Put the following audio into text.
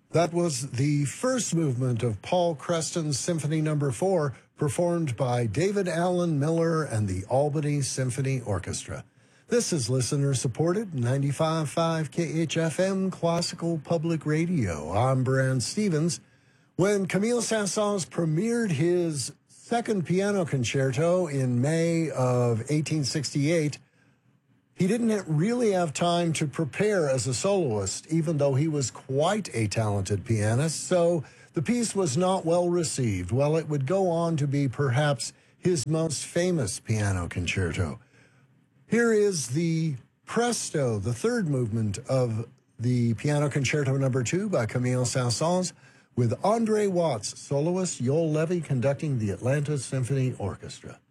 That was the first movement of Paul Creston's Symphony No. 4, performed by David Allen Miller and the Albany Symphony Orchestra. This is listener-supported 95.5 KHFM Classical Public Radio. I'm Brand Stevens. When Camille Saint-Saëns premiered his second piano concerto in May of 1868, he didn't really have time to prepare as a soloist, even though he was quite a talented pianist, so the piece was not well received. Well, it would go on to be perhaps his most famous piano concerto. Here is the Presto, the third movement of the Piano Concerto No. 2 by Camille Saint-Saëns, with Andre Watts, soloist, Yoel Levy conducting the Atlanta Symphony Orchestra.